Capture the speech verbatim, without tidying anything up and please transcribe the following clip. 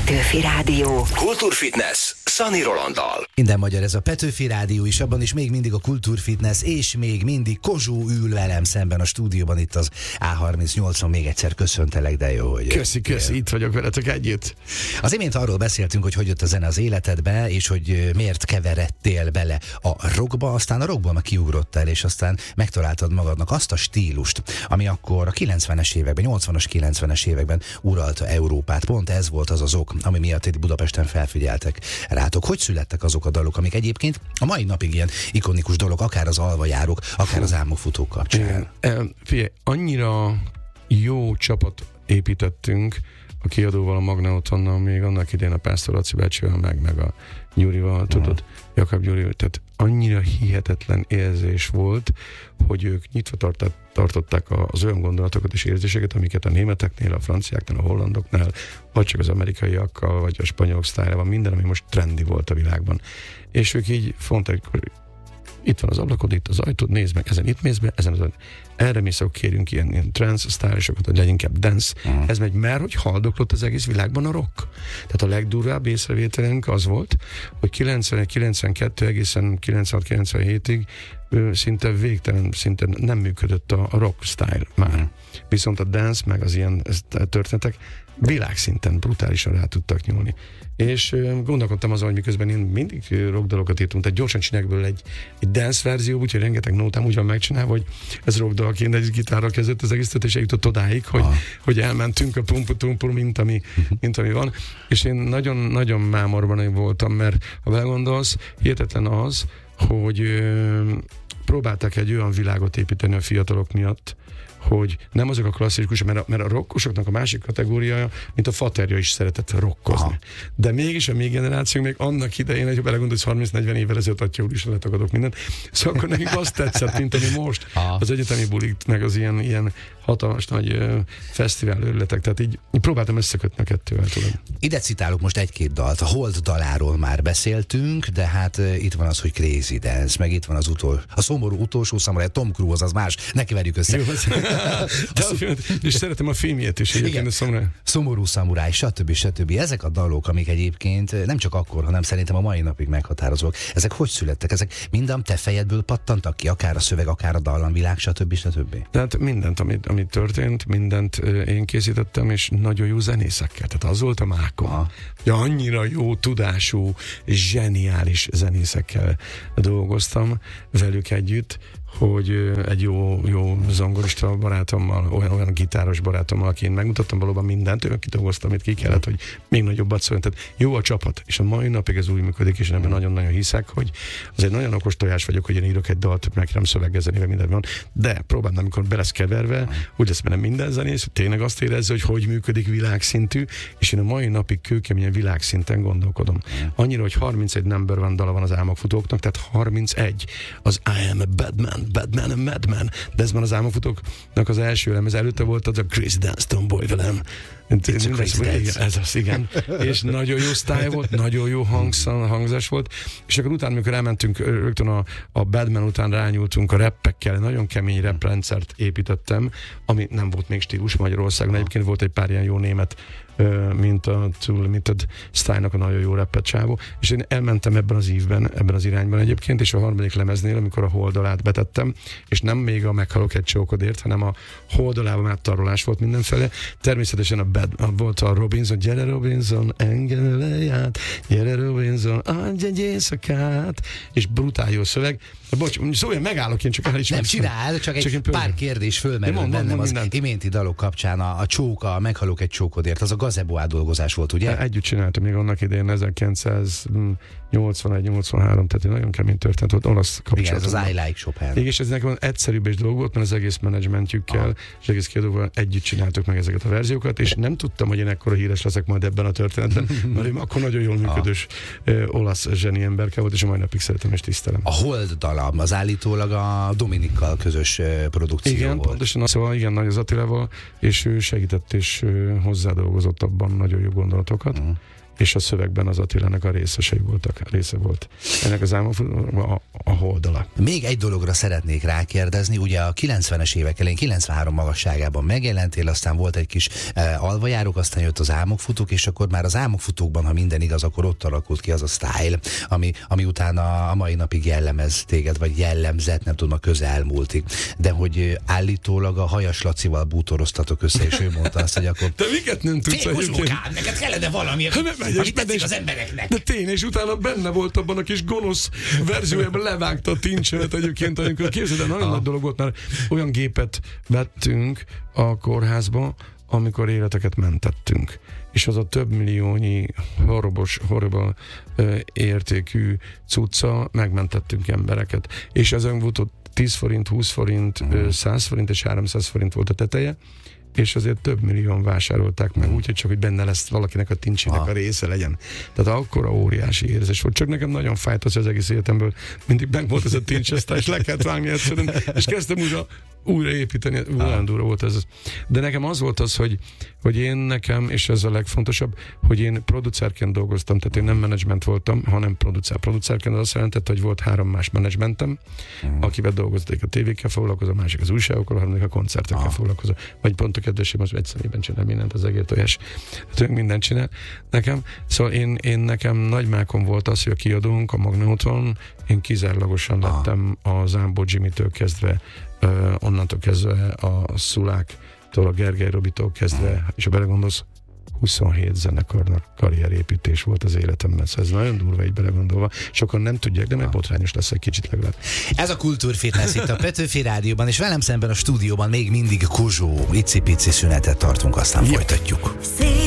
Petőfi Rádió. Kultúrfitness Szani Rolanddal. Minden magyar ez a Petőfi Rádió is, abban is még mindig a Kultúrfitness, és még mindig Kozsó ül velem szemben a stúdióban itt az á harmincnyolcon. Még egyszer köszöntelek, de jó, hogy... Köszi, köszi, itt vagyok veletek együtt. Az imént arról beszéltünk, hogy hogy jött a zene az életedbe, és hogy miért keveredtél bele a rockba, aztán a rockból meg kiugrottál, és aztán megtaláltad magadnak azt a stílust, ami akkor a kilencvenes években, nyolcvanas, kilencvenes években uralta Európát. Pont ez volt az az ok, ami miatt itt Budapesten felfigyeltek rátok. Hogy születtek azok a dalok, amik egyébként a mai napig ilyen ikonikus dolog, akár az alvajárók, akár az álmokfutók kapcsán? Igen. Figyelj, annyira jó csapat építettünk a kiadóval, a Magneotonnal, még annak idén a Pásztor Laci bácsival, meg, meg a Gyurival, tudod, Jakab Gyuri, tehát annyira hihetetlen érzés volt, hogy ők nyitva tartott, tartották az olyan gondolatokat és érzéseket, amiket a németeknél, a franciáknál, a hollandoknál, vagy csak az amerikaiakkal, vagy a spanyolok sztájlában, minden, ami most trendi volt a világban. És ők így mondták, hogy itt van az ablakod, itt az ajtód, nézd meg, ezen itt mész be, ezen az ajtód. Erre mi szok kérünk ilyen, ilyen trance sztálisokat, hogy legyen inkább dance. Uh-huh. Ez megy, mert hogy haldoklott az egész világban a rock. Tehát a legdurvább észrevételünk az volt, hogy kilencvenegy kilencvenkettő egészen kilencvenhat kilencvenhétig szinte végtelen, szinte nem működött a, a rock style már. Uh-huh. Viszont a dance, meg az ilyen történetek világszinten brutálisan rá tudtak nyúlni. És gondolkodtam azon, hogy miközben én mindig rockdalokat írtunk, tehát gyorsan csinálják belőle egy, egy dance verzió, úgyhogy rengeteg nótám úgy van megcsinálva, hogy ez rockdalként egy gitárral kezdett az egészet, és eljutott odáig, hogy, hogy elmentünk a pumputumpur, mint ami, mint ami van. És én nagyon-nagyon mámorban voltam, mert ha belegondolsz, hihetetlen az, hogy ö, próbáltak egy olyan világot építeni a fiatalok miatt, hogy nem azok a klasszikusok, mert a, mert a rockosoknak a másik kategóriája, mint a faterja is szeretett rockozni. Aha. De mégis a mi generációnk még annak idején, hogy belegondolsz, harminc-negyven évvel ezelőtt, atya úr is letagadok mindent, szóval akkor nekünk azt tetszett, mint ami most. Aha. Az egyetemi bulik, meg az ilyen, ilyen hatalmas nagy uh, fesztivál őrületek, tehát így, így próbáltam összekötni a kettővel, tudom. Ide citálok most egy-két dalt. A Hold daláról már beszéltünk, de hát uh, itt van az, hogy Crazy Dance, meg itt van az utol, a szomorú utolsó szamuráj, Tom Cruise, az más, neki verjük össze. Jó, de a film, és szeretem a filmjét is, egyébként a szamuráj. Szomorú szamuráj, stb. stb. Ezek a dalok, amik egyébként nem csak akkor, hanem szerintem a mai napig meghatározók. Ezek hogy születtek? Ezek mind a te fejedből pattantak ki, akár a szöveg, akár a dallamvilág, stb. stb. Tehát mindent, amit, amit történt, mindent én készítettem, és nagyon jó zenészekkel. Tehát az volt a mákom. Hogy annyira jó, tudású, zseniális zenészekkel dolgoztam velük együtt, hogy egy jó, jó zongorista barátommal, olyan, olyan gitáros barátommal, aki én megmutattam valóban mindent, ő kidolgoztam, amit ki kellett, hogy még nagyobbat szóljon. Tehát jó a csapat, és a mai napig ez úgy működik, és ebben nagyon-nagyon hiszek, hogy az egy nagyon okos tojás vagyok, hogy én írok egy dalt, meg nem szövegezni, meg minden van, de próbálom, amikor be lesz keverve, úgy lesz benne minden zenész, hogy tényleg azt érezze, hogy hogy működik világszintű, és én a mai napig kőkeményen világszinten gondolkodom. Annyira, hogy harmincegy number one dala van az álmokfutóknak, tehát harmincegy az I am a bad man, bad man, a madman, de ez már az álmokfutóknak az első lemez, előtte volt az a Chris Dance, Tomboy velem. Ez az, igen. És nagyon jó sztály volt, nagyon jó hangszan, hangzás volt, és akkor utána, amikor elmentünk rögtön a, a Badman után rányúltunk a rappekkel, nagyon kemény raprendszert építettem, ami nem volt még stílus Magyarországon. Egyébként volt egy pár ilyen jó német, mint a Too Limited Style-nak a nagyon jó rappet csávó, és én elmentem ebben az ívben, ebben az irányban egyébként, és a harmadik lemeznél, amikor a Holdalát betettem, és nem még a Meghalok egy csókodért, hanem a Holdalában áttarolás volt mindenfele. Természetesen a Bad, a, volt a Robinson, gyere Robinson, engedj leját, gyere Robinson, adj egy éjszakát, és brutál jó szöveg. Bocs, szóval megállok, én csak el is nem csinál, csak, csak egy pár kérdés fölmerül mond, bennem mond, az iménti dalok kapcsán. A, a csóka, a Meghalok egy csókodért, az a gazebo átdolgozás volt, ugye? Együtt csináltam még annak idején ezerkilencszáznyolcvanegy nyolcvanhárom, tehát egy nagyon kemény történet volt, olasz kapcsolatom. Igen, ez az I Like Chopin. Igen, és ez nekem egyszerűbb és dolog volt, mert az egész menedzsmentjükkel és egész kiadóval együtt csináltuk meg ezeket a verziókat, és nem tudtam, hogy én ekkora híres leszek majd ebben a történetben, mert én akkor nagyon jól működős olasz zseni emberke volt, és a mai napig szeretem és tisztelem. A Hold dala, az állítólag a Dominikkal közös produkció igen, volt. Pontosan, szóval igen, Nagy az Attilával, és ő segített és hozzádolgozott abban nagyon jó gondolatokat. Uh-huh. és a szövegben az Attilának a részesei voltak, a része volt. Ennek az álmokfutóknak a, a holdala. Még egy dologra szeretnék rákérdezni, ugye a kilencvenes évek elején, kilencvenhárom magasságában megjelentél, aztán volt egy kis eh, alvajárók, aztán jött az álmokfutók, és akkor már az álmokfutókban, ha minden igaz, akkor ott alakult ki az a style, ami, ami utána a mai napig jellemez téged, vagy jellemzett, nem tudom, a közelmúltig. De hogy állítólag a Hajas Lacival bútoroztatok össze, és ő mondta azt, hogy akkor... Te miket nem tudsz egyébként? Neked kellene valami, ami tetszik az embereknek. De tény, és utána benne volt abban a kis gonosz verziójában, levágta a tincsemet egyébként, amikor képzeld, de nagyon nagy dolog volt, mert olyan gépet vettünk a kórházba, amikor életeket mentettünk. És az a több milliónyi horribos, horrible ö, értékű cucca, megmentettünk embereket. És ezen volt ott tíz forint, húsz forint, mm. száz forint és háromszáz forint volt a teteje, és azért több millióan vásárolták meg, úgyhogy csak, hogy benne lesz valakinek a tincsének ah. a része legyen. Tehát akkora óriási érzés volt. Csak nekem nagyon fájt az, az egész életemből. Mindig meg volt ez a tincs, aztán és le kellett vágni egyszerűen, és kezdtem újra, újra építeni. Olyan durva volt ez. De nekem az volt az, hogy, hogy én nekem, és ez a legfontosabb, hogy én producerként dolgoztam, tehát én nem menedzsment voltam, hanem producer. Producerként az azt jelentette, hogy volt három más menedzsmentem, mm. akivel dolgozték a tévékkel foglalkozó, a másik az újságokkal, a harmadik a koncertekkel ah. foglalkozó. Vagy pont a kedvesém az egy személyben csinál mindent, az egér tojás. Tehát mindent csinál nekem. Szóval én, én nekem nagy mákom volt az, hogy a kiadónk, a Magnóton, én kizárólagosan lettem az Ámbó Jimmy-től kezdve, uh, onnantól kezdve a Szuláktól, a Gergely Robitól kezdve, és ha belegondolsz, huszonhét zenekarnak karrierépítés volt az életemben. Szóval ez nagyon durva így belegondolva. Sokan nem tudják, de meg botrányos lesz egy kicsit legalább. Ez a Kultúrfitness itt a Petőfi Rádióban, és velem szemben a stúdióban még mindig Kuzsó. Icipici szünetet tartunk, aztán ja. folytatjuk.